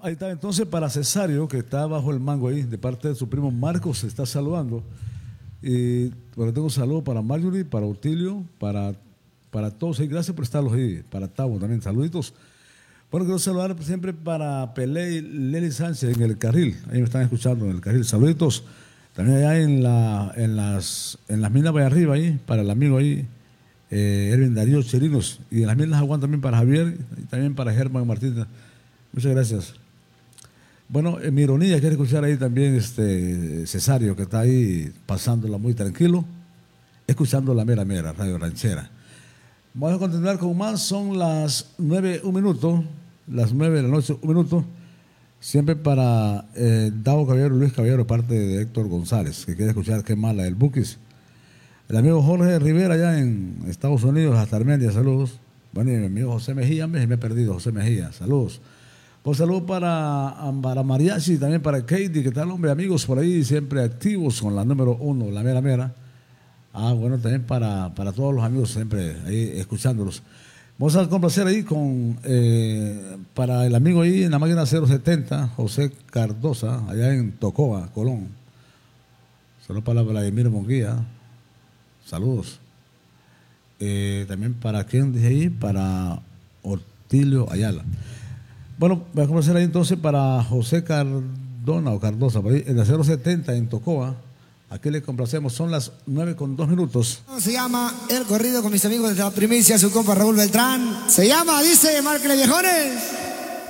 ahí está entonces para Cesario, que está bajo el mango ahí, de parte de su primo Marcos, se está saludando. Y bueno, tengo un saludo para Marjorie, para Utilio, para todos. Y gracias por estarlos ahí, para Tavo también, saluditos. Bueno, quiero saludar siempre para Pelé y Lely Sánchez en el carril. Ahí me están escuchando en el carril. Saluditos. También allá en las minas de arriba, ahí, para el amigo ahí, Erwin Darío Cherinos. Y en las minas Aguán también para Javier y también para Germán Martínez. Muchas gracias. Bueno, mi ironía, quiero escuchar ahí también Cesario, que está ahí pasándola muy tranquilo, escuchando la mera mera, Radio Ranchera. Vamos a continuar con más, son las 9:01, las 9 de la noche, 1 minuto. Siempre para Davo Caballero, Luis Caballero, parte de Héctor González, que quiere escuchar Qué mala el Buquis. El amigo Jorge Rivera, allá en Estados Unidos, hasta Armenia, saludos. Bueno, y mi amigo José Mejía, me he perdido, José Mejía, saludos. Un saludo para Mariachi, también para Katie, ¿qué tal, hombre? Amigos por ahí, siempre activos con la número 1, la mera mera. Bueno, también para todos los amigos, siempre ahí escuchándolos. Vamos a complacer ahí para el amigo ahí en la máquina 070, José Cardosa, allá en Tocoa, Colón. Saludos para Vladimir Monguía. Saludos. También para quien dije ahí, para Ortilio Ayala. Bueno, voy a comenzar ahí entonces para José Cardona o Cardosa, por ahí, en la 070 en Tocoa. Aquí le complacemos, son las 9:02. Se llama El Corrido con mis amigos de la primicia, su compa Raúl Beltrán. Se llama, dice, márquele viejones.